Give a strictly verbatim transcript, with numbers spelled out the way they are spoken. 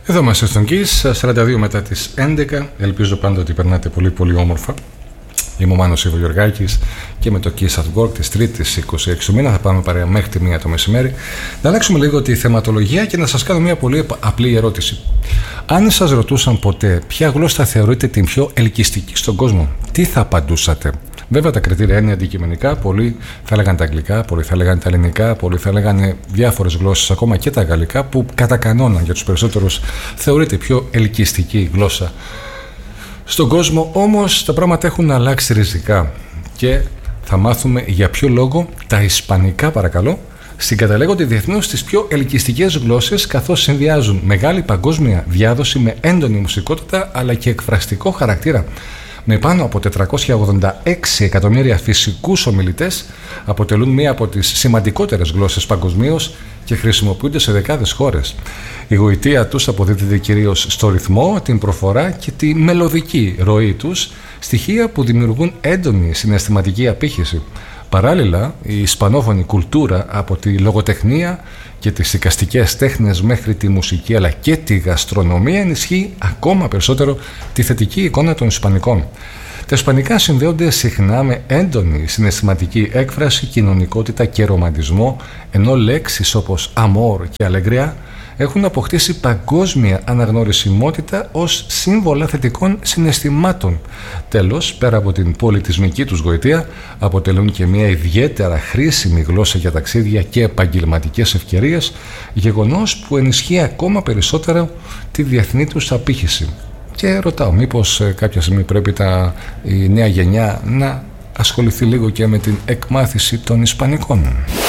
Εδώ είμαστε στον Kiss, σαράντα δύο μετά τις έντεκα. Ελπίζω πάντα ότι περνάτε πολύ πολύ όμορφα. Είμαι ο Μάνος Ιβογιοργάκης και με το Kiss at Work της Τρίτης είκοσι έξι του μήνα θα πάμε παρέα μέχρι τη μία το μεσημέρι. Να αλλάξουμε λίγο τη θεματολογία και να σας κάνω μια πολύ απλή ερώτηση. Αν σας ρωτούσαν ποτέ ποια γλώσσα θεωρείτε την πιο ελκυστική στον κόσμο, τι θα απαντούσατε? Βέβαια τα κριτήρια είναι αντικειμενικά. Πολλοί θα έλεγαν τα αγγλικά, πολλοί θα έλεγαν τα ελληνικά, πολλοί θα έλεγαν διάφορες γλώσσες, ακόμα και τα γαλλικά, που κατά κανόνα για τους περισσότερους θεωρείται πιο ελκυστική γλώσσα στον κόσμο. Όμως τα πράγματα έχουν αλλάξει ριζικά και θα μάθουμε για ποιο λόγο τα ισπανικά, παρακαλώ, συγκαταλέγονται διεθνώς στις πιο ελκυστικές γλώσσες, καθώς συνδυάζουν μεγάλη παγκόσμια διάδοση με έντονη μουσικότητα αλλά και εκφραστικό χαρακτήρα. Με πάνω από τετρακόσια ογδόντα έξι εκατομμύρια φυσικούς ομιλητές, αποτελούν μία από τις σημαντικότερες γλώσσες παγκοσμίως και χρησιμοποιούνται σε δεκάδες χώρες. Η γοητεία τους αποδίδεται κυρίως στο ρυθμό, την προφορά και τη μελωδική ροή τους, στοιχεία που δημιουργούν έντονη συναισθηματική απήχηση. Παράλληλα, η ισπανόφωνη κουλτούρα, από τη λογοτεχνία και τις εικαστικές τέχνες μέχρι τη μουσική αλλά και τη γαστρονομία, ενισχύει ακόμα περισσότερο τη θετική εικόνα των Ισπανικών. Τα Ισπανικά συνδέονται συχνά με έντονη συναισθηματική έκφραση, κοινωνικότητα και ρομαντισμό, ενώ λέξεις όπως amor και αλεγριά έχουν αποκτήσει παγκόσμια αναγνωρισιμότητα ως σύμβολα θετικών συναισθημάτων. Τέλος, πέρα από την πολιτισμική τους γοητεία, αποτελούν και μια ιδιαίτερα χρήσιμη γλώσσα για ταξίδια και επαγγελματικές ευκαιρίες, γεγονός που ενισχύει ακόμα περισσότερο τη διεθνή τους απήχηση. Και ρωτάω, μήπως κάποια στιγμή πρέπει τα, η νέα γενιά να ασχοληθεί λίγο και με την εκμάθηση των Ισπανικών?